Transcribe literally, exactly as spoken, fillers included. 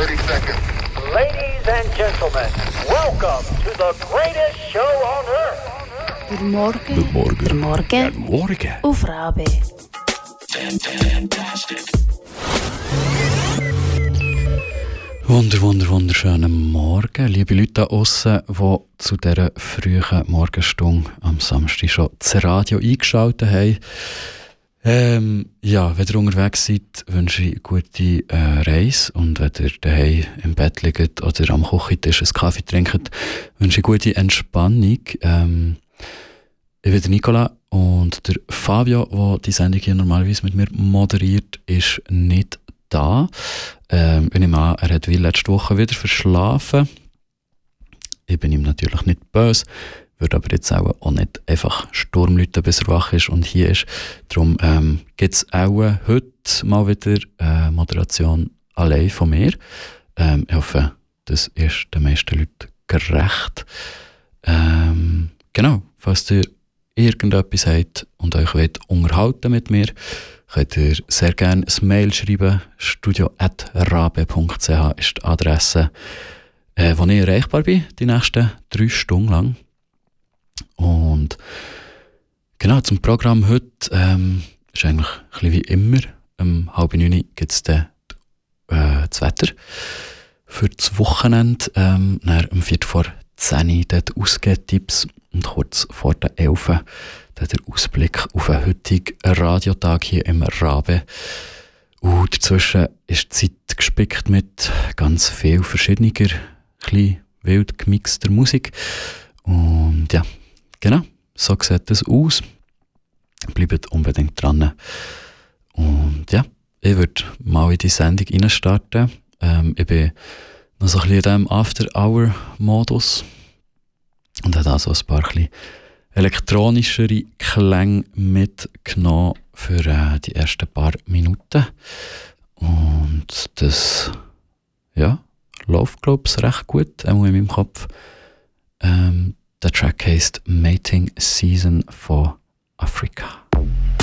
thirty seconds. Ladies and gentlemen, welcome to the greatest show on earth. Guten Morgen. Guten Morgen. Guten Morgen. Guten Morgen. Auf Rabe. Wunder, wunder, wunderschönen Morgen, liebe Leute da aussen, die zu dieser frühen Morgenstunde am Samstag schon das Radio eingeschaltet haben. Ähm, ja, wenn ihr unterwegs seid, wünsche ich eine gute äh, Reise. Und wenn ihr daheim im Bett liegt oder am Küchentisch einen Kaffee trinkt, wünsche ich gute Entspannung. Ähm, ich bin der Nicola und der Fabio, der die Sendung hier normalerweise mit mir moderiert, ist nicht da. Ähm, ich nehme an, er hat wie letzte Woche wieder verschlafen. Ich bin ihm natürlich nicht böse, würde aber jetzt auch, auch nicht einfach Sturm läuten, bis er wach ist und hier ist. Darum ähm, gibt es auch heute mal wieder äh, Moderation allein von mir. Ähm, ich hoffe, das ist den meisten Leuten gerecht. Ähm, genau, falls ihr irgendetwas habt und euch wollt unterhalten mit mir, könnt ihr sehr gerne ein Mail schreiben. studio at rabe punkt c h ist die Adresse, äh, wo ich erreichbar bin, die nächsten drei Stunden lang. Und genau, zum Programm heute ähm, ist eigentlich ein bisschen wie immer. Um halb neun gibt es dann äh, das Wetter für das Wochenende. Ähm, dann um viertel vor zehn dort Ausgehtipps und kurz vor der elf der Ausblick auf einen heutigen Radiotag hier im Rabe. Und dazwischen ist die Zeit gespickt mit ganz viel verschiedener, klein wild gemixter Musik. Und ja, genau, so sieht das aus. Bleibt unbedingt dran. Und ja, ich würde mal in die Sendung reinstarten. Ähm, ich bin noch so ein bisschen in diesem After-Hour-Modus und habe da so ein paar bisschen elektronischere Klänge mitgenommen für äh, die ersten paar Minuten. Und das ja, läuft, glaube ich, recht gut, auch in meinem Kopf. Ähm, der Track heisst Mating Season von Afrika.